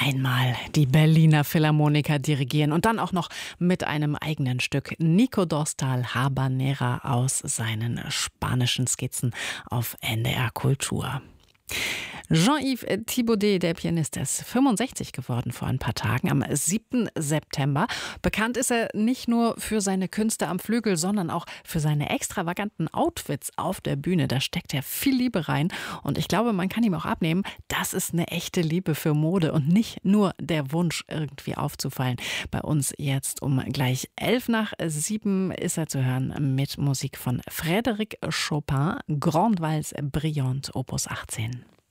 Einmal die Berliner Philharmoniker dirigieren und dann auch noch mit einem eigenen Stück. Nico Dostal Habanera aus seinen spanischen Skizzen auf NDR Kultur. Jean-Yves Thibaudet, der Pianist, ist 65 geworden vor ein paar Tagen, am 7. September. Bekannt ist er nicht nur für seine Künste am Flügel, sondern auch für seine extravaganten Outfits auf der Bühne. Da steckt er viel Liebe rein und ich glaube, man kann ihm auch abnehmen, das ist eine echte Liebe für Mode und nicht nur der Wunsch, irgendwie aufzufallen. Bei uns jetzt um gleich 7:11 ist er zu hören mit Musik von Frédéric Chopin, Grande Valse Brillante, Opus 18.